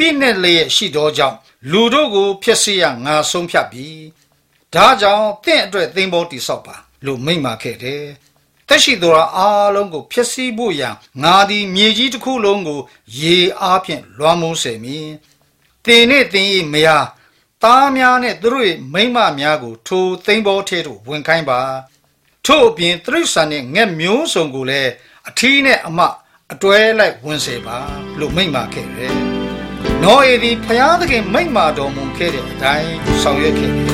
ဖိနက်လျက်ရှိသောကြောင့်လူတို့ကိုဖျက်ဆီးရငါဆုံးဖြတ်ပြီဒါကြောင့်တင့်အတွက်သိမ်းပေါ်တိဆောက်ပါလို့မိန့်မာခဲ့တယ်တက်ရှိသောအားလုံးကိုဖျက်ဆီးဖို့ရန်ငါသည်မြေကြီးတစ်ခုလုံးကိုရေအားဖြင့်လွှမ်းမိုးစေမည်တင်နှင့်တင်၏မယားသားများနဲ့သူတို့၏မိန်းမများကိုထိုသိမ်းပေါ်ထဲသို့ဝင်ခိုင်းပါထို့အပြင်တိရစ္ဆာန်နှင့်ငှက်မျိုးစုံကိုလည်းအထီးနဲ့အမအတွဲလိုက်ဝင်စေပါလို့မိန့်မာခဲ့တယ်နောဧသည်ဖျားသခင်မိန့်မာတော်မူခဲ့တဲ့အတိုင်းဆောင်ရွက်ခဲ့တယ်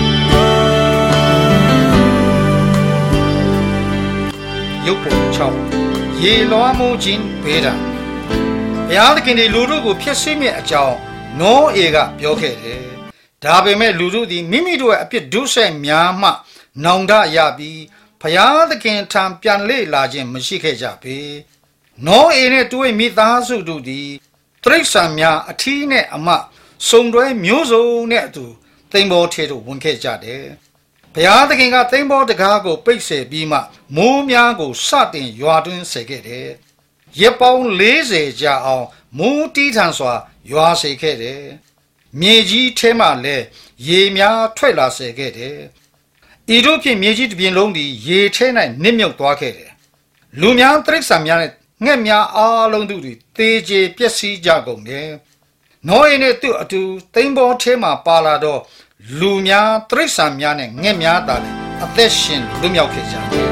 ရုပ်ပုံ6ရေလွှမ်းမိုးခြင်းဘေးဒဏ်ဘုရားသခင်ဒီလူတို့ကိုဖျက်ဆီးမြစ်အကြောင်းနောဧကပြောခဲ့တယ်ဒါပေမဲ့လူတို့သည်မိမိတို့ရဲ့အပြစ်ဒုစရိုက်များမှနောင်တရပြီးဘုရားသခင်ထံပြန်လေလာခြင်းမရှိခဲ့ကြပေနောဧနဲ့သူ့မိသားစုတို့သည်တိရစ္ဆာန်များအထီးနဲ့အမစုံတွဲမျိုးစုံနဲ့အတူသိမ်းပေါ်ထဲသို့ဝင်ခဲ့ကြတယ်ဘုရားသခင်ကသိမ်းပေါ်တကားကိုပိတ်စေပြီးမှမိုးများကိုစတင်ရွာသွင်းစေခဲ့တယ်ရက်ပေါင်း40ကြာအောင်မိုးတီးထန်စွာရွာစေခဲ့တယ်မြေကြီးထဲမှလည်းရေများထွက်လာစေခဲ့တယ်ဤတို့ဖြင့်မြေကြီးတစ်ပြင်လုံးသည်ရေထဲ၌နစ်မြုပ်သွားခဲ့တယ်လူများတိရစ္ဆာန်များနဲ့ငှက်များအားလုံးတို့သည်သေကျေပျက်စီးကြကုန်တယ်နောဧနှင့်သူ့အတူသိမ်းပေါ်ထဲမှပါလာတော့လူများတိရစ္ဆာန်များနဲ့ငှက်များသာလည်းအသက်ရှင်လွတ်မြောက်ခဲ့ကြတယ်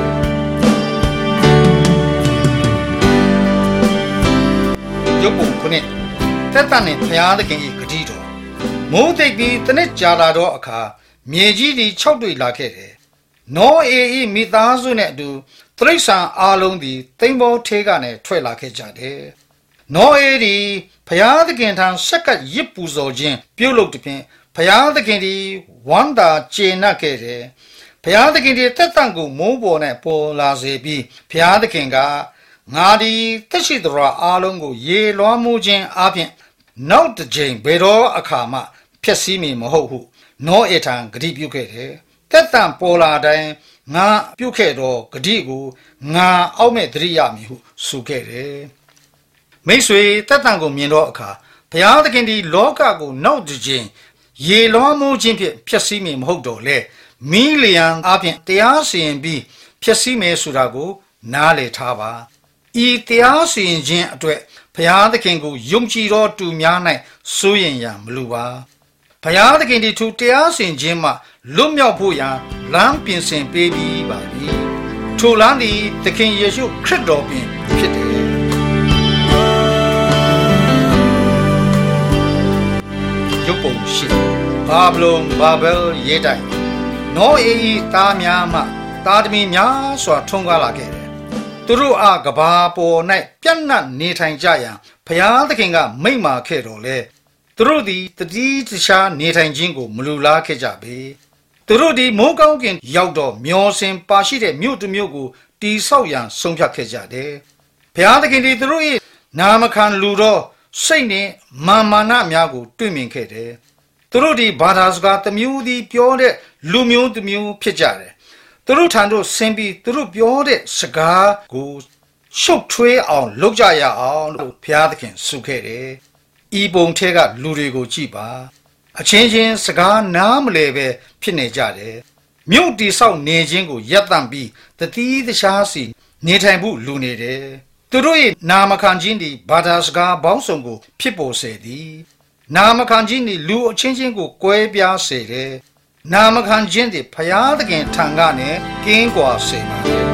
ရုပ်ပုံခုနှစ်သက်တမ်းနဲ့ဘုရားသခင်၏ဂတိတော်မိုးတိတ်ပြီးတစ်နှစ်ကြာလာတော့အခါမြေကြီးသည်၆တွေ့လာခဲ့တယ်နောဧ၏မိသားစုနဲ့အတူတိရစ္ဆာန်အားလုံးသည်သိမ်းပေါ်ထဲကနေထွက်လာခဲ့ကြတယ်နောဧသည်ဘုရားသခင်ထံဆက်ကပ်ရစ်ပူဇော်ခြင်းပြုလုပ်သည်ဖြင့်ဘုရားသခင်သည်ဝမ်းသာကျေနပ်ခဲ့တယ်ဘုရားသခင်သည်သက်တမ်းကိုမိုးပေါ်နဲ့ပေါ်လာစေပြီးဘုရားသခင်ကငါသည်တက်ရှိသောအားလုံးကိုရေလွှမ်းမိုးခြင်းအပြင်နောက်တစ်ကြိမ်ဘယ်တော့အခါမှဖျက်ဆီးမည်မဟုတ်ဟုနောဧထံဂတိပြုခဲ့တယ်သက်တမ်းပေါ်လာတိုင်းငါပြုခဲ့သောဂတိကိုငါအောက်မဲ့သတိရမည်ဟုဆိုခဲ့တယ်မိတ်ဆွေသက်တမ်းကိုမြင်တော့အခါဘုရားသခင်သည်လောကကိုနောက်တစ်ကြိမ်ရေလွှမ်းမိုးခြင်းဖြင့်ဖျက်ဆီးမည်မဟုတ်တော့လေမီးလျံအပြင်တရားစီရင်ပြီးဖျက်ဆီးမယ်ဆိုတာကိုနားလည်ထားပါဤတရားစီရင်ခြင်းအတွက်ဘုရားသခင်ကိုယုံကြည်သောသူများ၌စိုးရင်ရမလိုပါဘုရားသခင်သည်သူတရားစီရင်ခြင်းမှလွတ်မြောက်ဖို့ရန်လမ်းပြင်ဆင်ပေးပြီးပါပြီထိုလမ်းသည်သခင်ယေရှုခရစ်တော်ပင်ဖြစ်တယ်ရုပ်ပုံရှိဘာဗလုန်ဘာဘဲရေးတိုင်နောဧ၏သားများမှသားသမီးများစွာထွန်းကားလာခဲ့တယ်သူတို့အားကဘာပေါ်၌ပြန့်နှံ့နေထိုင်ကြရန်ဘုရားသခင်ကမိန့်မာခဲ့တော်လေသူတို့သည်တတိတခြားနေထိုင်ခြင်းကိုမလိုလားခဲ့ကြပေသူတို့သည်မိုးကောင်းကင်ရောက်တော့မျောစင်ပါရှိတဲ့မြို့တစ်မြို့ကိုတီဆောက်ရန်ဆုံးဖြတ်ခဲ့ကြတယ်ဘုရားသခင်သည်သူတို့၏နာမခံလူသောစိတ်နှင့်မာနများကိုတွေ့မြင်ခဲ့တယ်သူတို့သည်ဘာသာစကားတစ်မျိုးသည်ပြောတဲ့လူမျိုးတစ်မျိုးဖြစ်ကြတယ်သူတို့ထံသို့ဆင်းပြီးသူတို့ပြောတဲ့စကားကိုရှုပ်ထွေးအောင်လုပ်ကြရအောင်လို့ဘုရားသခင်ဆုခဲ့တယ်ဤပုံထဲကလူတွေကိုကြည့်ပါအချင်းချင်းစကားနားမလည်ပဲဖြစ်နေကြတယ်မြို့တိဆောက်နေခြင်းကိုရပ်တန့်ပြီးတတိတခြားစီနေထိုင်ဖို့လူနေတယ်သူတို့၏နာမခံခြင်းသည်ဘာသာစကားပေါင်းစုံကိုဖြစ်ပေါ်စေသည်နာမခံခြင်းသည်လူအချင်းချင်းကိုကွဲပြားစေတယ်နာမခံခြင်းသည်ဘုရားသခင်ထံကနေကင်းကွာစေပါတယ်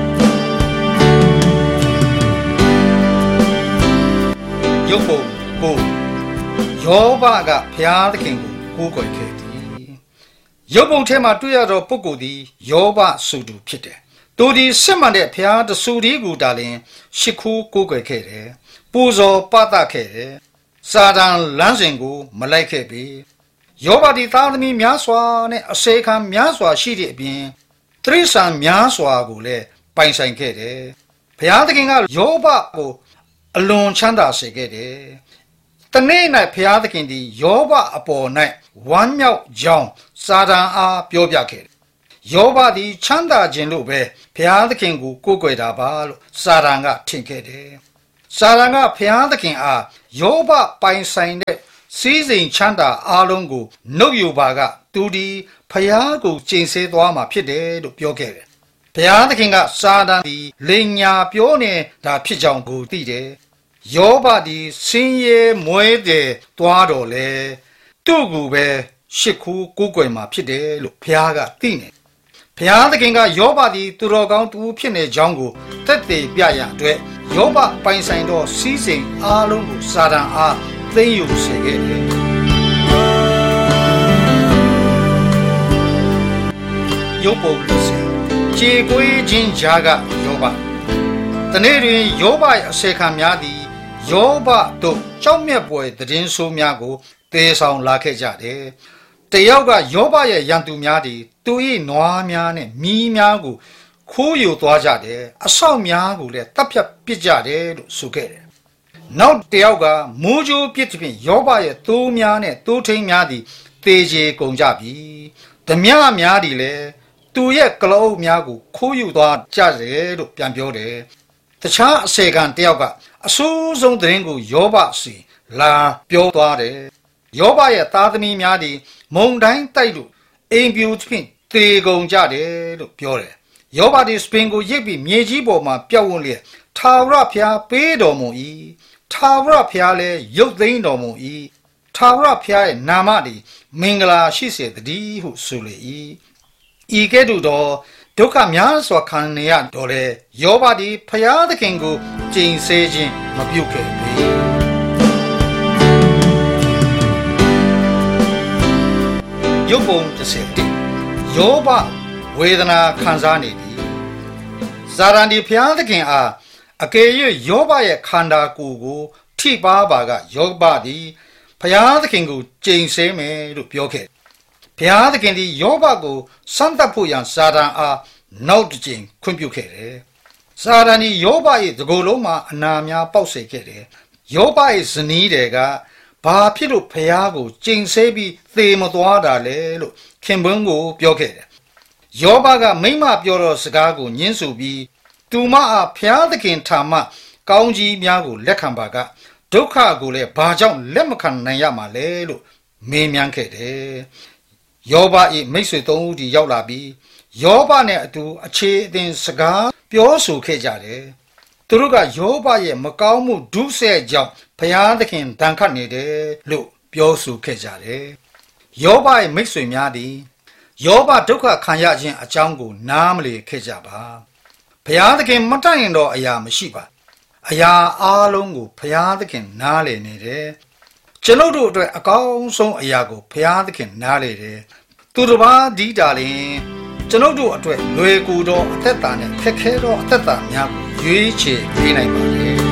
ရုပ်ပုံကိုယောဘကဘုရားသခင်ကိုကိုးကွယ်ခဲ့သည်ရုပ်ပုံထဲမှာတွေ့ရသောပုဂ္ဂိုလ်သည်ယောဘဆိုသူဖြစ်တယ်သူဒီစစ်မှန်တဲ့ဘုရားတဆူဒီကိုဒါလင်ရှစ်ခိုးကိုးကွယ်ခဲ့တယ်ပူဇော်ပသခဲ့တယ်စာတန်လမ်းစဉ်ကိုမလိုက်ခဲ့ပေယောဘဒီသားသမီးများစွာနဲ့အစေခံများစွာရှိတဲ့အပြင်တိရစ္ဆာန်များစွာကိုလည်းပိုင်ဆိုင်ခဲ့တယ်ဘုရားသခင်ကယောဘကိုအလွန်ချမ်းသာစေခဲ့တယ်တနေ့၌ဘုရားသခင်သည်ယောဘအပေါ်၌ဝမ်းမြောက်ကြောင်းစာတန်အားပြောပြခဲ့တယ်ယောဘသည်ချမ်းသာခြင်းလို့ပဲဘုရားသခင်ကိုကိုးကွယ်တာပါလို့စာတန်ကထင်ခဲ့တယ်စာရန်ကဖျားသခင်အားယောဘပိုင်ဆိုင်တဲ့စီးစိမ်ချမ်းသာအားလုံးကိုနှုတ်ယူပါကသူဒီဖျားကိုကျင့်စေသွားမှာဖြစ်တယ်လို့ပြောခဲ့တယ်။ဘုရားသခင်ကစာတန်ဒီလိန်ညာပြောနေတာဖြစ်ကြောင်းကိုသိတယ်။ယောဘဒီဆင်းရဲမွဲတယ်သွားတော်လေသူ့ကိုပဲရှစ်ခုကိုးကွယ်မှာဖြစ်တယ်လို့ဘုရားကသိနေ။ဘုရားသခင်ကယောဘဒီသူတော်ကောင်းတူဖြစ်နေကြောင်းကိုသက်သေပြရန်အတွက်ယောဘပိုင်ဆိုင်သောစီးစိမ်အားလုံးကိုစာတန်အားသိမ်းယူစေခဲ့တယ်။ယောဘခြေကိုယ်ချင်းကြားကယောဘတနေ့တွင်ယောဘရဲ့အစေခံများသည်ယောဘတို့ကြောက်မြတ်ပွဲသတင်းဆိုးများကိုသေဆောင်လာခဲ့ကြတယ်။တယောက်ကယောဘရဲ့ရန်သူများသည်သူ၏နွားများနဲ့မီးများကိုခိုးယူသွားကြတယ်။အဆောက်များကိုလည်းတပ်ဖြတ်ပစ်ကြတယ်လို့ဆိုခဲ့တယ်။နောက်တယောက်ကမိုးကြိုးပစ်သဖြင့်ယောဘရဲ့သိုးများနဲ့သိုးထိန်းများသည်သေချေကုန်ကြပြီ။ဓမြများသည်လည်းသူရဲ့ကလောအများကိုခိုးယူသွားကြတယ်လို့ပြန်ပြောတယ်။တခြားအစေခံတယောက်ကအဆိုးဆုံးသတင်းကိုယောဘစီလာပြောသွားတယ်။ယောဘရဲ့သားသမီးများသည်မုန်တိုင်းတိုက်လို့အိမ်ပြူဖြင့်သေကုန်ကြတယ်လို့ပြောတယ်။ယောဘသည်စပင်ကိုရိပ်ပြီးမြေကြီးပေါ်မှာပြောက်ဝန်းလျက်ထာဝရဘုရားပေးတော်မူ၏။ထာဝရဘုရားလည်းရုပ်သိမ်းတော်မူ၏။ထာဝရဘုရားရဲ့နာမသည်မင်္ဂလာရှိစေတည်းဟုဆိုလေ၏။ဤကဲ့သို့သောဒုက္ခများစွာခံနေရတော့လေယောဘသည်ဖျားသခင်ကိုကျင့်စေခြင်းမပြုခဲ့ပေယုတ်ပုံ30ယောဘဝေဒနာခံစားနေသည်ဇာရန်ဒီဖျားသခင်အားအကယ်၍ယောဘရဲ့ခန္ဓာကိုယ်ကိုထိပါပါကယောဘသည်ဖျားသခင်ကိုကျင့်စေမယ်လို့ပြောခဲ့ဘုရားသခင်သည်ယောဘကိုစမ်းသပ်ဖို့ရန်စာတန်အားနောက်တစ်ကြိမ်ခွင့်ပြုခဲ့တယ်။စာတန်သည်ယောဘ၏တကိုယ်လုံးမှာအနာများပေါက်စေခဲ့တယ်။ယောဘ၏ဇနီးတွေကဘာဖြစ်လို့ဘုရားကိုကျင့်စေပြီးသေမသွားတာလဲလို့ခင်ပွန်းကိုပြောခဲ့တယ်။ယောဘကမိမပြောသောစကားကိုညှင်းဆိုပြီးသူမအားဘုရားသခင်ထာမကောင်းကြီးများကိုလက်ခံပါကဒုက္ခကိုလည်းဘာကြောင့်လက်မခံနိုင်ရမှာလဲလို့မေးမြန်းခဲ့တယ်။ယောဘ၏မိတ်ဆွေသုံးဦးဒီရောက်လာပြီးယောဘနဲ့အတူအခြေအတင်စကားပြောဆိုခဲ့ကြတယ်။သူတို့ကယောဘရဲ့မကောင်းမှုဒုစရိုက်ကြောင့်ဘုရားသခင်တန်ခတ်နေတယ်လို့ပြောဆိုခဲ့ကြတယ်။ယောဘရဲ့မိတ်ဆွေများသည်ယောဘဒုက္ခခံရခြင်းအကြောင်းကိုနားမလည်ခဲ့ကြပါ။ဘုရားသခင်မတတ်ရင်တော့အရာမရှိပါ။အရာအားလုံးကိုဘုရားသခင်နားလည်နေတယ်။ကျွန်ုပ်တို့အတွက်အကောင်းဆုံးအရာကိုဘုရားသခင်နားလေတယ်။သူတစ်ပါးဒီတာလင်ကျွန်ုပ်တို့အတွက်လွယ်ကူသောအသက်တာနဲ့ခက်ခဲသောအသက်တာများကိုရွေးချယ်ပေးနိုင်ပါလေ။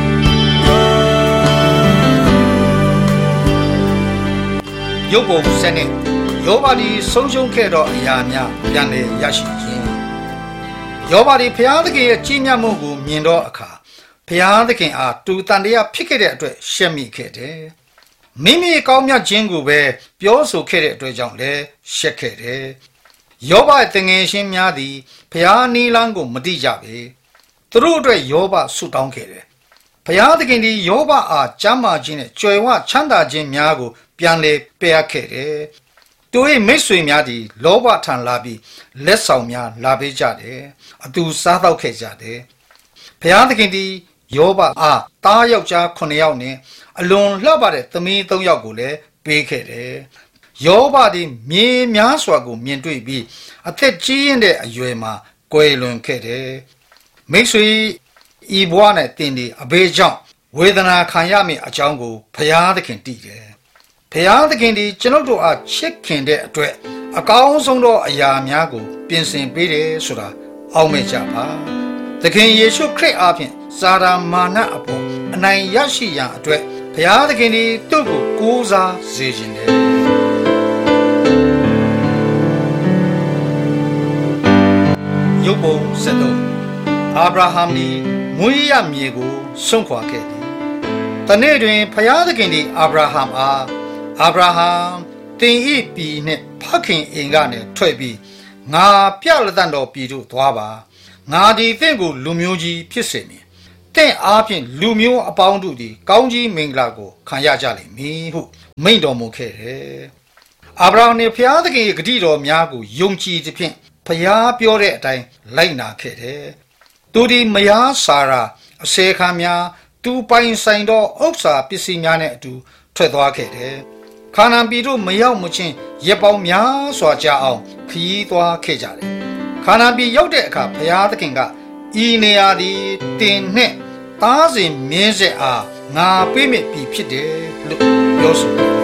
ယုတ်ပုံစနစ်ယောဘသည်ဆုံးရှုံးခဲ့သောအရာများပြန်လည်ရရှိခြင်းယောဘသည်ဘုရားသခင်ရဲ့ကြီးမြတ်မှုကိုမြင်သောအခါဘုရားသခင်အားတူတန်တရားဖြစ်ခဲ့တဲ့အတွက်ရှက်မိခဲ့တယ်။မိမိကောင်းမြတ်ခြင်းကိုပဲပြောဆိုခဲ့တဲ့အတွက်ကြောင့်လည်းရှက်ခဲ့တယ်။ယောဘရဲ့တငယ်ချင်းများသည်ဘုရားနီလန်းကိုမတိကြပေ။သူတို့အတွက်ယောဘဆုတောင်းခဲ့တယ်။ဘုရားသခင်သည်ယောဘအားကျမ်းမာခြင်းနဲ့ကြွယ်ဝချမ်းသာခြင်းများကိုပြန်လည်ပေးအပ်ခဲ့တယ်။သူ၏မိတ်ဆွေများသည်လောဘထံလာပြီးလက်ဆောင်များလာပေးကြတယ်။အတူစားတော့ခဲ့ကြတယ်။ဘုရားသခင်သည်ယောဘအားသားယောက်ျား9ယောက်နဲ့အလွန်လှပတဲ့သမီး3ယောက်ကိုလည်းပေးခဲ့တယ်။ယောဘသည်မြေများစွာကိုမြင်တွေ့ပြီးအသက်ကြီးရင်တဲ့အရွယ်မှာကွယ်လွန်ခဲ့တယ်။မိတ်ဆွေဤဘဝနဲ့တင်ဒီအဘေးကြောင့်ဝေဒနာခံရမည့်အကြောင်းကိုဘုရားသခင်သိတယ်။ဘုရားသခင်သည်ကျွန်ုပ်တို့အားချစ်ခင်တဲ့အတွက်အကောင်းဆုံးသောအရာများကိုပြင်ဆင်ပေးတယ်ဆိုတာအောက်မေ့ကြပါ။သခင်ယေရှုခရစ်အားဖြင့်စာရမာနအပေါ်အနိုင်ရရှိရန်အတွက်ဘုရားသခင်သည်သူ့ကိုကိုးစားစေခြင်းတယ်။ယုတ်ပုံ73အာဗြဟံသည်မွေးရမြေကိုစွန့်ခွာခဲ့သည်။တနေ့တွင်ဘုရားသခင်သည်အာဗြဟံအားအာဗြဟံတင်ဤပြည်နှင့်ဖခင်အိမ်ကနေထွက်ပြီးငါပြလက်တန်တော်ပြည်သို့သွားပါငါဒီသင်ကိုလူမျိုးကြီးဖြစ်စေမည်တဲ့အားဖြင့်လူမျိုးအပေါင်းတို့သည်ကောင်းကြီးမင်္ဂလာကိုခံရကြလိမ့်မည်ဟုမိန့်တော်မူခဲ့တယ်။အာဗြဟံနှင့်ဘုရားသခင်၏ဂတိတော်များကိုယုံကြည်သဖြင့်ဘုရားပြောတဲ့အတိုင်းလိုက်နာခဲ့တယ်။သူသည်မယားစာရာအစေခံများသူပိုင်ဆိုင်သောဥစ္စာပစ္စည်းများနှင့်အတူထွက်သွားခဲ့တယ်။ခါနာန်ပြည်သို့မရောက်မချင်းရက်ပေါင်းများစွာကြာအောင်ခရီးသွားခဲ့ကြတယ်။ခါနာန်ပြည်ရောက်တဲ့အခါဘုရားသခင်ကဤနေရာသည်တင်နှင့်သားစဉ်မြင်းဆက်အားငါပေးမိပြီဖြစ်တယ်လို့ပြောဆိုတယ်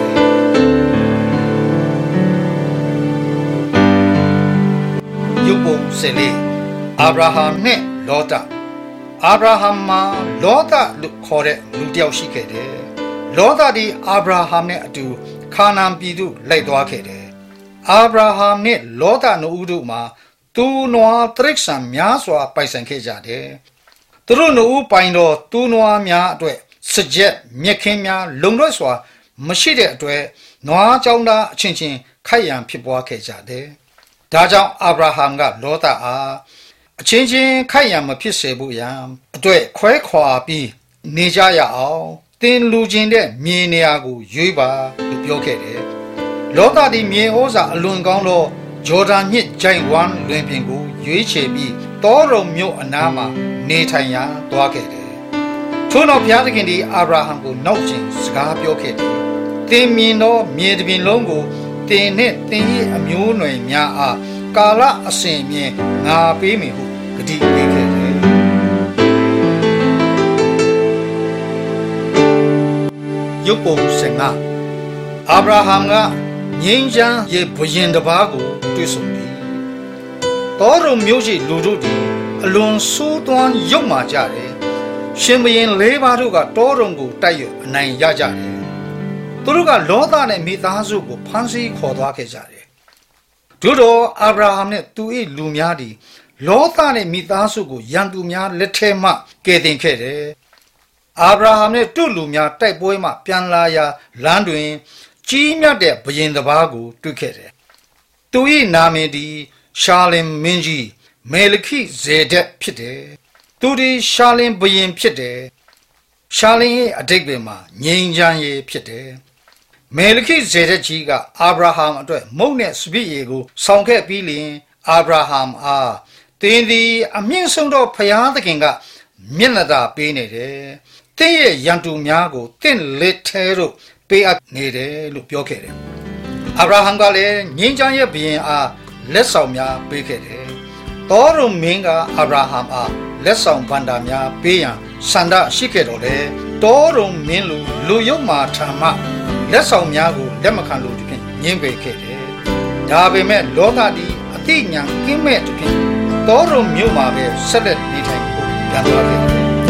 ။ယုပ်ပုံစလေအာဗြဟံနှင့်လောတအာဗြဟံမှာလောတလို့ခေါ်တဲ့လူတစ်ယောက်ရှိခဲ့တယ်။လောတဒီအာဗြဟံနဲ့အတူခါနာန်ပြည်သို့လိုက်သွားခဲ့တယ်။အာဗြဟံနဲ့လောတနှစ်ဦးတို့မှာသူနွားတရိษံများစွာပိုင်ဆိုင်ခဲ့ကြတယ်။သူတို့နှစ်ဦးပိုင်တော့သူနွားများအတွက်စကြက်မြက်ခင်းများလုံလွတ်စွာမရှိတဲ့အတွက်နွားကြောင်းသားအချင်းချင်းခိုက်ရန်ဖြစ်ပွားခဲ့ကြတယ်။ဒါကြောင့်အာဗြဟံကလောတအားအချင်းချင်းခိုက်ရန်မဖြစ်စေဖို့ရန်အတွက်ခွဲခွာပြီးနေကြရအောင်သင်လူချင်းတဲ့မြေနေရာကိုရွေးပါလို့ပြောခဲ့တယ်။လောတသည်မြေဩဇာအလွန်ကောင်းသောဂျော်ဒန်မြစ်ဂျိုင်ဝမ်လွင်ပြင်ကိုရွေးချယ်ပြီးတောရုံမြို့အနားမှာနေထိုင်ရာသွားခဲ့တယ်။ထို့နောက်ဘုရားသခင်သည်အာဗြဟံကိုနောက်ကျင်စကားပြောခဲ့တယ်။သင်မြင်သောမြေတစ်ပြင်လုံးကိုသင်နှင့်သင်၏အမျိုးအနွယ်များအားကာလအစဉ်မြဲငါပေးမည်ဟုဂတိပေးခဲ့တယ်။ယုပ်ပုံ15အာဗြဟံကငြိမ်းချမ်းရဲ့ဘုရင်တစ်ပါးကိုတွေ့ဆုံသည်တောရုံမျိုးရှိလူတို့သည်အလွန်ဆိုးသွမ်းယုတ်မာကြတယ်ရှင်ဘုရင်၄ပါးတို့ကတောရုံကိုတိုက်ရအနိုင်ရကြတယ်သူတို့ကလောသနဲ့မိသားစုကိုဖမ်းဆီးခေါ်သွားခဲ့ကြတယ်တို့တော့အာဗြဟံနဲ့သူ၏လူများသည်လောသနဲ့မိသားစုကိုရန်သူများလက်ထဲမှကယ်တင်ခဲ့တယ်အာဗြဟံနဲ့သူ့လူများတိုက်ပွဲမှပြန်လာရာလမ်းတွင်ကြီးမြတ်တဲ့ဘုရင်တစ်ပါးကိုတွေ့ခဲ့တယ်။သူ၏နာမည်သည်ရှာလင်မင်းကြီးမေလခိဇေဒက်ဖြစ်တယ်။သူသည်ရှာလင်ဘုရင်ဖြစ်တယ်။ရှာလင်ရဲ့အဓိပ္ပာယ်မှာငြိမ်းချမ်းရေးဖြစ်တယ်။မေလခိဇေဒက်ကြီးကအာဗြဟံအတွက်မုန့်နဲ့စပျစ်ရည်ကိုဆောင်ခဲ့ပြီးလျှင်အာဗြဟံအားသင်သည်အမြင့်ဆုံးသောဘုရားသခင်ကမျက်နှာသာပေးနေတယ်။သင်ရဲ့ရန်သူများကိုသင်လက်ထဲသို့ပေးအပ်နေတယ်လို့ပြောခဲ့တယ်။အာဗြဟံကလည်းငြိမ်းချမ်းရဲ့ဘုရင်အားလက်ဆောင်များပေးခဲ့တယ်။တောရုံမင်းကအာဗြဟံအားလက်ဆောင်ဗန္တာများပေးရန်ဆန္ဒရှိခဲ့တော့လေတောရုံမင်းလူယုတ်မာထံမှလက်ဆောင်များကိုလက်မခံလို့တဖြင့်ညှင်းပယ်ခဲ့တယ်။ဒါပေမဲ့လောကသည်အသိဉာဏ်ကင်းမဲ့တဖြင့်တောရုံမြို့မှာပဲဆက်လက်နေထိုင်ဖို့ပြန်သွားခဲ့တယ်။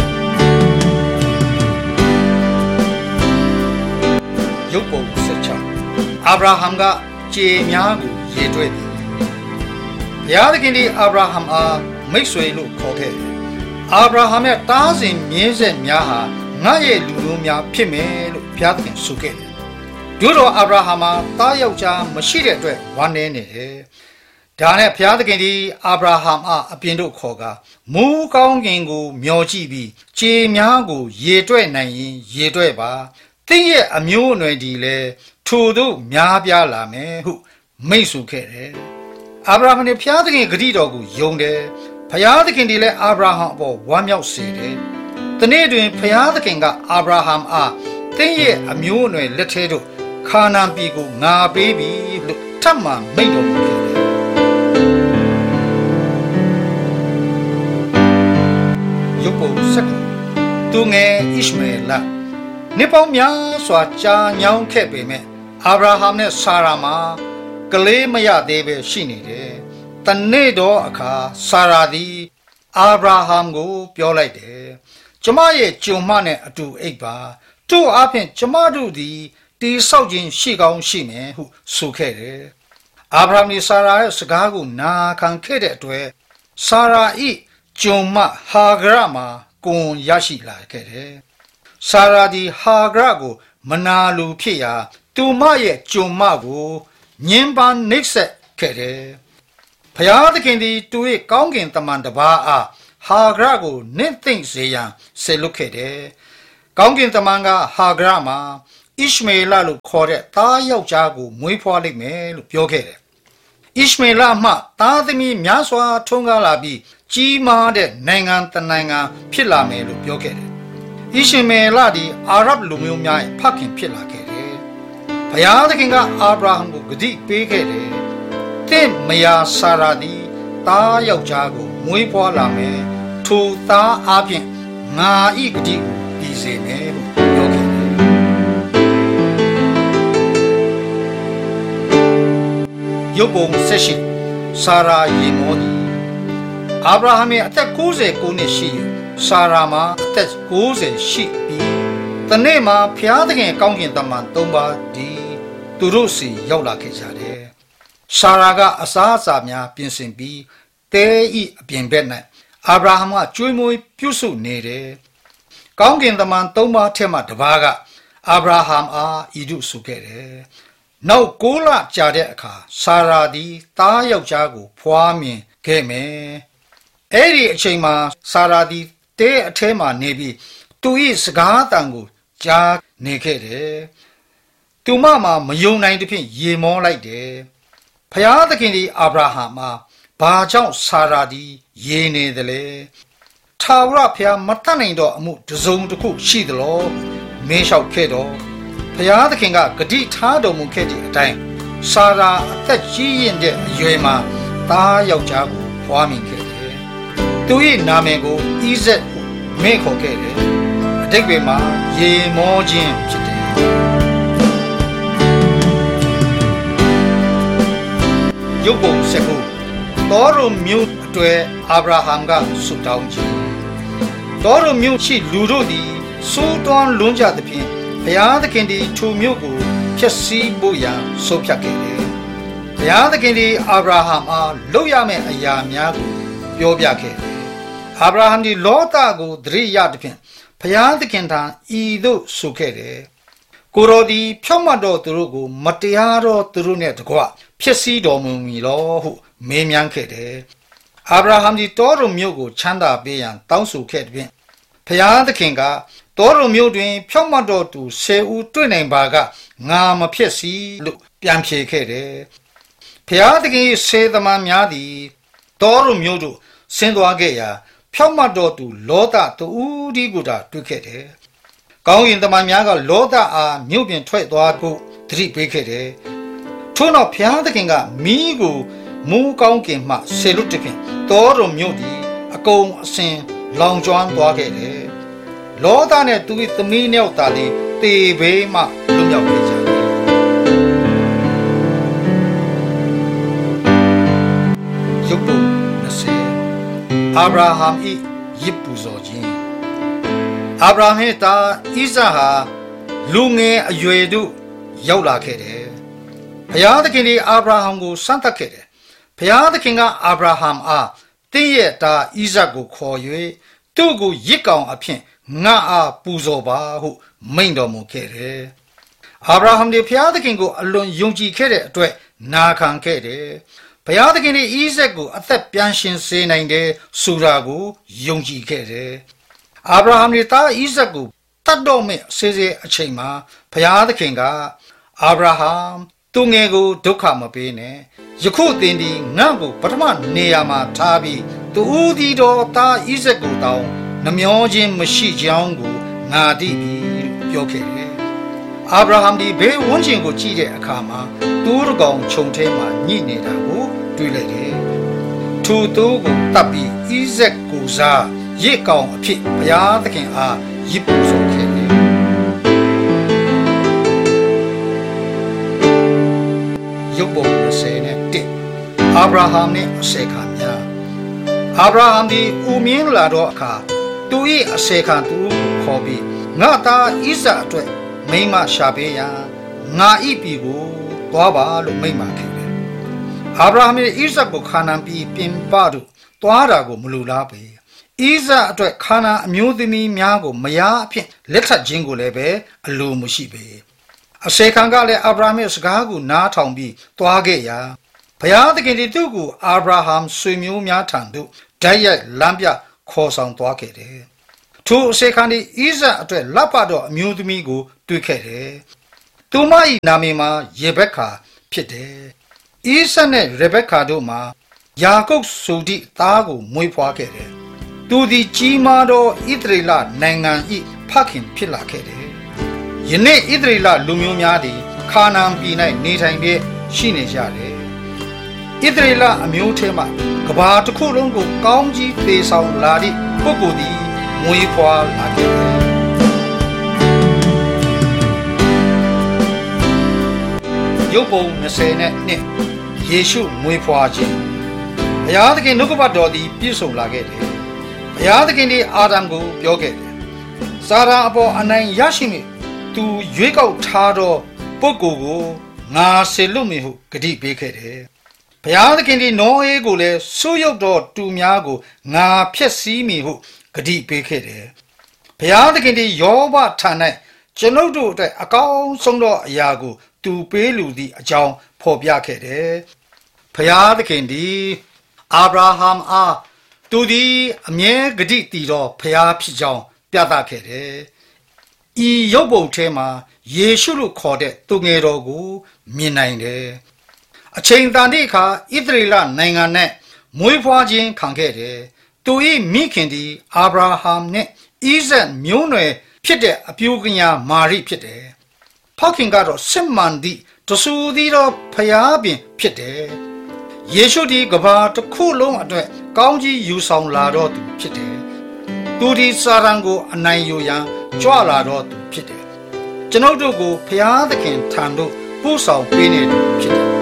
ယုတ်ပုံ16အာဗြဟံကခြေများကိုရေတွဲသည်ဘုရားသခင်သည်အာဗြဟံအားမိတ်ဆွေလို့ခေါ်ခဲ့တယ်အာဗြဟံရဲ့တားစဉ်မြင်းဆက်များဟာငါရဲ့လူမျိုးများဖြစ်မယ်လို့ဘုရားသခင်ဆိုခဲ့တယ်တို့တော့အာဗြဟံမှာတားယောက်ျားမရှိတဲ့အတွက်ဝမ်းနည်းနေတယ်ဒါနဲ့ဘုရားသခင်သည်အာဗြဟံအားအပြင်တို့ခေါ်ကမူးကောင်းကင်ကိုမျှော်ကြည့်ပြီးခြေများကိုရေတွဲနိုင်ရင်ရေတွဲပါသင်ရဲ့အမျိုးအနွယ်ဒီလေထိုတို့များပြားလာမယ်ဟုမိတ်ဆိုခဲ့တယ်အာဗြဟံနဲ့ဘုရားသခင်ဂတိတော်ကိုယုံတယ်ဘုရားသခင်ဒီလည်းအာဗြဟံအပေါ်ဝမ်းမြောက်စေတယ်တနေ့တွင်ဘုရားသခင်ကအာဗြဟံအားသင်ရဲ့အမျိုးအနွယ်လက်ထဲသို့ခါနာန်ပြည်ကိုငါပေးပြီလို့ထပ်မံမိန့်တော်မူခဲ့တယ်ယုပ်ပုံဆက်သူငယ်ဣရှမေလနေပေါင်းများစွာကြာညောင်းခဲ့ပေမဲ့အာဗြဟံနဲ့ဆာရာမှာကလေးမရသေးပဲရှိနေတယ်။တနေ့တော့အခါဆာရာသည်အာဗြဟံကိုပြောလိုက်တယ်။ကျမရဲ့ကြုံမနဲ့အတူအိပ်ပါ။သူ့အဖင်ကျမတို့သည်တီဆောက်ခြင်းရှိကောင်းရှိမယ်ဟုဆိုခဲ့တယ်။အာဗြဟံနဲ့ဆာရာရဲ့စကားကိုနာခံခဲ့တဲ့အတွက်ဆာရာ၏ကြုံမဟာဂရမှာကိုယ်ရရှိလာခဲ့တယ်။ဆာရာဒီဟာဂရကိုမနာလူဖြစ်ရာသူမရဲ့ကြုံမကိုညင်ပန်းနှိပ်စက်ခဲ့တယ်။ဘုရားသခင်သည်သူ၏ကောင်းကင်တမန်တစ်ပါးအားဟာဂရကိုနင့်သိမ့်စေရန်ဆေလွတ်ခဲ့တယ်။ကောင်းကင်တမန်ကဟာဂရမှာဣရှမေလလို့ခေါ်တဲ့သားယောက်ျားကိုမွေးဖွားလိုက်မယ်လို့ပြောခဲ့တယ်။ဣရှမေလမှသားသမီးများစွာထွန်းကားလာပြီးကြီးမားတဲ့နိုင်ငံတနိုင်ငံဖြစ်လာမယ်လို့ပြောခဲ့တယ်။ဣရှမေလဒီအာရဗ်လူမျိုးများရဲ့ဖခင်ဖြစ်လာခဲ့တယ်။ဘုရားသခင်ကအာဗြဟံကိုဂတိပေးခဲ့တယ်။တင့်မယာဆာရာဒီသားယောက်ျားကိုမွေးဖွားလာမယ်။ထိုသားအပြင်ငါဤဂတိကိုပြီးစေမယ်လို့ပြောခဲ့တယ်။ယုတ်ပုံဆက်ရှိဆာရာယေမောဒီအာဗြဟံရဲ့အသက်69နှစ်ရှိရင်ဆာရာမှာအသက်90ရှိပြီးတနေ့မှာဖျားသခင်ကောင်းကင်တမန်3ပါးဒီသူတို့စီရောက်လာခဲ့ကြတယ်။ဆာရာကအစားအစာများပြင်ဆင်ပြီးတဲဤအပြင်ဘက်၌အာဗြဟံကကျွေးမွေးပြုစုနေတယ်။ကောင်းကင်တမန်3ပါးထဲမှတစ်ပါးကအာဗြဟံအားဤသို့ဆိုခဲ့တယ်။နောက်9လကြာတဲ့အခါဆာရာသည်သားယောက်ျားကိုဖွားမြင်ခဲ့မယ်။အဲ့ဒီအချိန်မှာဆာရာသည်တဲအထဲမှာနေပြီးသူ၏စကားတန်ကိုကြားနေခဲ့တယ်။သူမမယုံနိုင်သဖြင့်ရေမောလိုက်တယ်။ဖျားသခင်သည်အာဗြဟံမှာဘာကြောင့်ဆာရာသည်ရေနေသလဲ။ထာဝရဘုရားမတတ်နိုင်တော့အမှုတစ်စုံတစ်ခုရှိသလားမေးလျှောက်ခဲ့တော့ဘုရားသခင်ကဂတိထားတော်မူခဲ့တဲ့အတိုင်းဆာရာအသက်ကြီးရင့်တဲ့အရွယ်မှာသားယောက်ျားကိုဖွားမြင်ခဲ့တယ်။သူ၏နာမည်ကိုဣဇက်မေခေါ်ခဲ့တယ်။အတိတ်ပဲမှာရေမောခြင်းဖြစ်တယ်။ယုတ်ပုံစကုတောရုမြို့အတွဲအာဗြဟံကဆုတောင်းခြင်းတောရုမြို့ရှိလူတို့သည်စိုးတွန်းလွန်းကြသဖြင့်ဘုရားသခင်သည်ထိုမြို့ကိုဖျက်ဆီးဖို့ရန်ဆုံးဖြတ်ခဲ့တယ်။ဘုရားသခင်သည်အာဗြဟံအားလုပ်ရမယ့်အရာများကိုပြောပြခဲ့တယ်။အာဗြဟံသည်လောသကိုသတိရသဖြင့်ဘုရားသခင်ထံဤသို့ဆိုခဲ့တယ်။ကိုရောသည်ဖြောင့်မတ်တော်သူတို့ကိုမတရားသောသူတို့နှင့်တကွဖျက်ဆီးတော်မူမည်လောဟုမေးမြန်းခဲ့တယ်။အာဗြဟံသည်တောရုမြို့ကိုချမ်းသာပေးရန်တောင်းဆိုခဲ့သည်။ဘုရားသခင်ကတောရုမြို့တွင်ဖြောင့်မတ်တော်သူ10ဦးတွေ့နိုင်ပါကငါမဖြစ်စီလို့ပြန်ဖြေခဲ့တယ်။ဘုရားသခင်၏စေတမန်များသည်တောရုမြို့သို့ဆင်းသွားခဲ့ရာဖြောင့်မတ်တော်သူလောသတူဒီကိုသာတွေ့ခဲ့တယ်။ကောင်းကင်တမန်များကလောသအားမြို့ပြင်ထွက်သွားဖို့သတိပေးခဲ့တယ်။ထို့နောက်ဘုရားသခင်ကမီးကိုမူးကောင်းကင်မှဆေလွတ်တဖြင့်တောရုမြို့သည်အကုန်အစင်လောင်ကျွမ်းသွားခဲ့တယ်။လောသနဲ့သူ၏သမီးနှစ်ယောက်သားသည်တေဘေးမှလွတ်မြောက်ခဲ့ကြတယ်။ယုတ်ပုံ20အာဗြဟံ၏ယစ်ပူဇော်ခြင်းအာဗြဟံ၏သားဣဇာဟာလူငယ်အရွယ်သို့ရောက်လာခဲ့တယ်။ဘုရားသခင်သည်အာဗြဟံကိုစမ်းသပ်ခဲ့တယ်။ဘုရားသခင်ကအာဗြဟံအားတင်းရဲ့သားဣဇက်ကိုခေါ်၍သူ့ကိုရစ်ကောင်အဖြစ်ငါအားပူဇော်ပါဟုမိန့်တော်မူခဲ့တယ်။အာဗြဟံသည်ဘုရားသခင်ကိုအလွန်ယုံကြည်ခဲ့တဲ့အတွက်နာခံခဲ့တယ်။ဘုရားသခင်သည်ဣဇက်ကိုအသက်ပြန်ရှင်စေနိုင်တယ်ဆိုတာကိုယုံကြည်ခဲ့တယ်။အာဗြဟံသည်သားဣဇက်ကိုတတ်တော်မဲ့စေအချိန်မှာဘုရားသခင်ကအာဗြဟံသူငယ်ကိုဒုက္ခမပေးနဲ့ယခုသင်ဒီငါ့ကိုပထမနေရာမှာထားပြီးသူဦးဒီတော်သားဣဇက်ကိုတောင်းနှမျောခြင်းမရှိကြောင်းကိုငါသိပြီပြောခဲ့တယ်။အာဗြဟံဒီဘေးဝန်းကျင်ကိုကြည့်တဲ့အခါမှာသူ့ကောင်ခြုံထဲမှာညှိနေတာကိုတွေ့လိုက်တယ်။ထိုသူကိုတပ်ပြီးဣဇက်ကိုစားရစ်ကောင်အဖြစ်ဘုရားသခင်အားရစ်ပူဇော်ခဲ့တယ်။ယုတ်ပုံ21အာဗြဟံနှင့်အစေခံများအာဗြဟံသည်ဦးမြင်လာတော့အခါသူ၏အစေခံသူကိုခေါ်ပြီးငါသားဣဇက်အတွက်မိန်းမရှာပေးရန်ငါဤပြည်ကိုသွားပါလို့မိန့်ပါခဲ့တယ်။အာဗြဟံ၏ဣဇက်ကိုခါနာန်ပြည်ပြင်ပသို့သွားတာကိုမလိုလားပေ။ဣဇက်အတွက်ခါနာန်အမျိုးသမီးများကိုမယားအဖြစ်လက်ထပ်ခြင်းကိုလည်းပဲအလိုမရှိပေ။အစေခံကလည်းအာဗြဟံ၏စကားကိုနားထောင်ပြီးသွားခဲ့ရာဘုရားသခင်သည်သူ့ကိုအာဗြဟံဆွေမျိုးများထံသို့ဓာတ်ရိုက်လမ်းပြခေါ်ဆောင်သွားခဲ့တယ်ထိုအစေခံဒီဣဇက်အတွက်လက်ပတ်တော်အမျိုးသမီးကိုတွေ့ခဲ့တယ်သူမ၏နာမည်မှာယေဘက်ခါဖြစ်တယ်ဣဇက်နဲ့ရေဘက်ခါတို့မှာယာကုပ်ဆိုသည့်သားကိုမွေးဖွားခဲ့တယ်သူသည်ကြီးမားသောဣသရေလနိုင်ငံ၏ဖခင်ဖြစ်လာခဲ့တယ်ယနေ့ဣသရေလလူမျိုးများသည်ခါနာန်ပြည်၌နေထိုင်လျက်ရှိနေကြတယ်ဣသရေလအမျိုးထဲမှကဘာတစ်ခုလုံးကိုကောင်းကြီးပေးဆောင်လာသည့်ပုဂ္ဂိုလ်သည်မွေးဖွားလာခဲ့တယ်ရုပ်ပုံ20နဲ့နှစ်ယေရှုမွေးဖွားခြင်းဘုရားသခင်နှုတ်ကပတ်တော်သည်ပြည့်စုံလာခဲ့တယ်ဘုရားသခင်သည်အာဒံကိုပြောခဲ့တယ်စာရန်အပေါ်အနိုင်ရရှိမည်သူရွေးကောက်ထားသောပုဂ္ဂိုလ်ကိုငါဆေလွတ်မည်ဟုဂတိပေးခဲ့တယ်ဘုရားသခင်သည်နောဟေကိုလည်းဆုရုပ်သောတူများကိုငါဖျက်ဆီးမည်ဟုဂတိပေးခဲ့တယ်ဘုရားသခင်သည်ယောဘထံ၌ကျွန်ုပ်တို့အတွက်အကောင်းဆုံးသောအရာကိုသူပေးလူသည့်အကြောင်းဖော်ပြခဲ့တယ်ဘုရားသခင်သည်အာဗြဟံအားသူသည်အမြဲဂတိတည်သောဘုရားဖြစ်ကြောင်းပြသခဲ့တယ်ဤရုပ်ပုံထဲမှာယေရှုလို့ခေါ်တဲ့သူငယ်တော်ကိုမြင်နိုင်တယ်အချိန်တန်တဲ့အခါဣသရေလနိုင်ငံနဲ့မွေးဖွားခြင်းခံခဲ့တယ်သူ၏မိခင်သည်အာဗြဟံနဲ့ဣဇက်မျိုးနွယ်ဖြစ်တဲ့အပြိုကညာမာရိဖြစ်တယ်ဖခင်ကတော့စစ်မှန်သည့်တဆူသီးသောဖျားပင်ဖြစ်တယ်ယေရှုသည်ကဘာတစ်ခုလုံးအတွက်ကောင်းကြီးယူဆောင်လာတော့သူဖြစ်တယ်သူဒီစာရန်ကိုအနိုင်ယူရန်ကြွလာတော့သူဖြစ်တယ်ကျွန်ုပ်တို့ကိုဖျားသခင်ထံသို့ပို့ဆောင်ပေးနေသူဖြစ်တယ်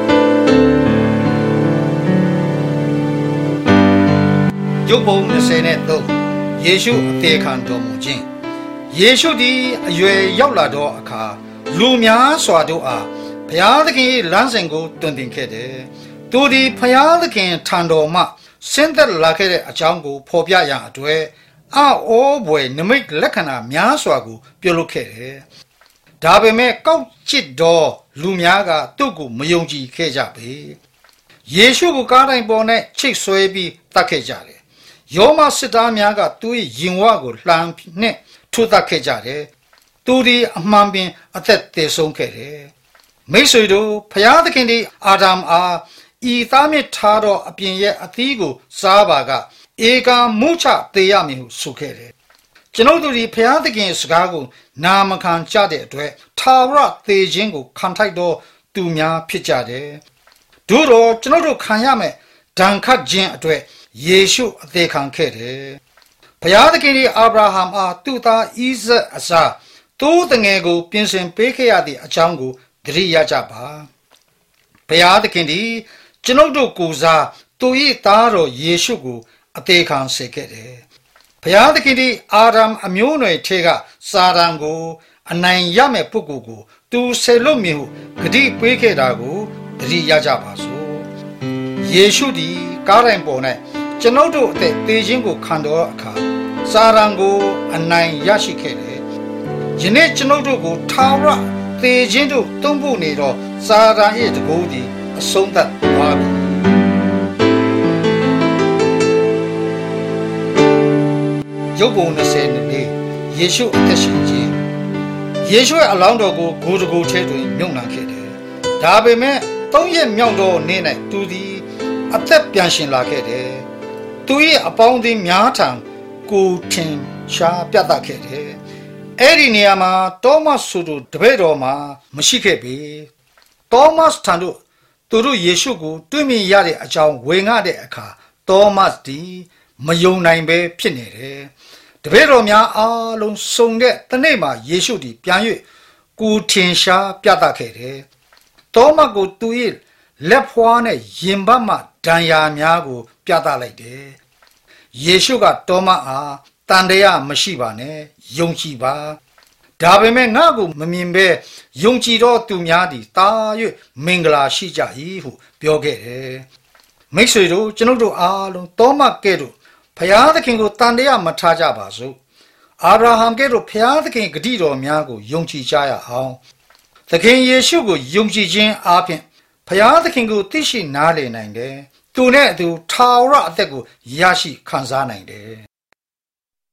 ရုပ်ပုံ20နဲ့3ယေရှုအသေးခံတော်မူခြင်းယေရှုသည်အရွယ်ရောက်လာသောအခါလူများစွာတို့အားဘုရားသခင်၏လမ်းစဉ်ကိုတွင်တင်ခဲ့တယ်သူသည်ဘုရားသခင်ထံတော်မှဆင်းသက်လာခဲ့တဲ့အကြောင်းကိုဖော်ပြရန်အတွက်အောဘွယ်နမိတ်လက္ခဏာများစွာကိုပြုလုပ်ခဲ့တယ်ဒါပေမဲ့ကောက်ချစ်သောလူများကသူ့ကိုမယုံကြည်ခဲ့ကြပေယေရှုကိုကားတိုင်းပေါ်၌ချိတ်ဆွဲပြီးတတ်ခဲ့ကြတယ်ယောမစစ်သားများကသူ၏ရင်ဝကိုလှမ်းနှင့်ထိုးတတ်ခဲ့ကြတယ်သူသည်အမှန်ပင်အသက်သေဆုံးခဲ့တယ်မိတ်ဆွေတို့ဘုရားသခင်သည်အာဒမ်အားဤသားမြစ်ထားသောအပြင်ရဲ့အသီးကိုစားပါကဧကမုချသေးရမည်ဟုဆိုခဲ့တယ်ကျွန်ုပ်တို့ဒီဘုရားသခင်စကားကိုနာမခံကြတဲ့အတွက်ထာဝရသေခြင်းကိုခံထိုက်သောသူများဖြစ်ကြတယ်တို့တော့ကျွန်ုပ်တို့ခံရမယ်ဒဏ်ခတ်ခြင်းအတွက်ယေရှုအသေးခံခဲ့တယ်ဘုရားသခင်သည်အာဗြဟံအားသူ့သားဣဇက်အစားသူ့တငယ်ကိုပြင်ဆင်ပေးခဲ့ရသည့်အကြောင်းကိုသတိရကြပါဘုရားသခင်သည်ကျွန်ုပ်တို့ကိုယ်စားသူ၏သားတော်ယေရှုကိုအသေးခံစေခဲ့တယ်ဘုရားသခင်သည်အာဒမ်အမျိုးအနွယ်ထဲကစာရန်ကိုအနိုင်ရမဲ့ပုဂ္ဂိုလ်ကိုသူဆေလွတ်မည်ဟုဂတိပေးခဲ့တာကိုသတိရကြပါစို့ယေရှုသည်ကားတိုင်းပေါ်၌ကျွန်ုပ်တို့အသက်သေခြင်းကိုခံတော်အခါစာရန်ကိုအနိုင်ရရှိခဲ့တယ်ယနေ့ကျွန်ုပ်တို့ကိုထာဝရသေခြင်းတို့သုံးဖို့နေတော့စာရန်၏တကူသည်အဆုံးသတ်သွားပြီရုပ်ပုံ20နဲ့ယေရှုအသက်ရှင်ခြင်းယေရှုရဲ့အလောင်းတော်ကိုဂိုးတကူထဲတွင်မြုပ်နှံခဲ့တယ်ဒါပေမဲ့3ရက်မြောက်သောနေ့၌သူသည်အသက်ပြန်ရှင်လာခဲ့တယ်သူ၏အပေါင်းအသင်းများထံကိုထင်ရှားပြသခဲ့တယ်အဲ့ဒီနေရာမှာတောမတ်ဆိုသူတပည့်တော်မှာမရှိခဲ့ပေတောမတ်ထံတို့သူတို့ယေရှုကိုတွေ့မြင်ရတဲ့အကြောင်းဝင်ငှတဲ့အခါတောမတ်ဒီမယုံနိုင်ပဲဖြစ်နေတယ်တပည့်တော်များအားလုံးစုံတဲ့တနေ့မှာယေရှုသည်ပြန်၍ကိုထင်ရှားပြသခဲ့တယ်တောမတ်ကိုသူ၏လက်ဖွားနဲ့ရင်ဘတ်မှဒဏ်ရာများကိုပြသလိုက်တယ်ယေရှုကတောမတ်အားတန်တရားမရှိပါနဲ့ယုံကြည်ပါဒါပေမဲ့ငါ့ကိုမမြင်ပဲယုံကြည်သောသူများသည်တာ၍မင်္ဂလာရှိကြ၏ဟုပြောခဲ့တယ်မိတ်ဆွေတို့ကျွန်ုပ်တို့အားလုံးတောမတ်ကဲ့သို့ဘုရားသခင်ကိုတန်တရားမထားကြပါစို့အာဗြဟံကဲ့သို့ဘုရားသခင်ဂတိတော်များကိုယုံကြည်ကြရအောင်သခင်ယေရှုကိုယုံကြည်ခြင်းအားဖြင့်ဘုရားသခင်ကိုသိရှိနားလည်နိုင်တယ်သူနဲ့အတူထာဝရအသက်ကိုရရှိခံစားနိုင်တယ်